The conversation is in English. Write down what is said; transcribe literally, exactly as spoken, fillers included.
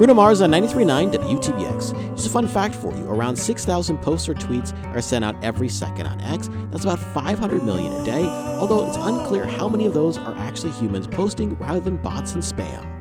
Bruno Mars on ninety-three point nine W T B X. Just a fun fact for you. Around six thousand posts or tweets are sent out every second on X. That's about five hundred million a day, although it's unclear how many of those are actually humans posting rather than bots and spam.